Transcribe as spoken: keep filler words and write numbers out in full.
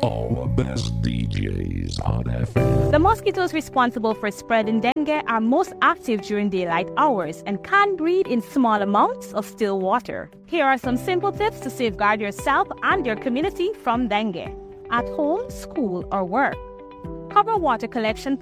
Our best D Js on F M. The mosquitoes responsible for spreading dengue are most active during daylight hours and can breed in small amounts of still water. Here are some simple tips to safeguard yourself and your community from dengue. At home, school, or work. Cover water collection